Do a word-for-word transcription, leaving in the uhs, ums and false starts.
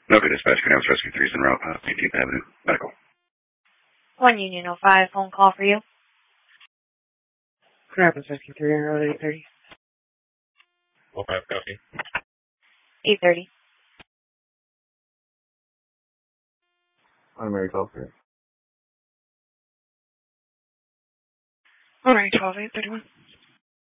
No good dispatch. Canals Rescue three is en route. Uh, eighteenth Avenue. Medical. one Union oh five, phone call for you. Canals Rescue three en route eight thirty. oh five, copy. eight thirty. I'm Mary twelve here. All right, twelve eight thirty-one.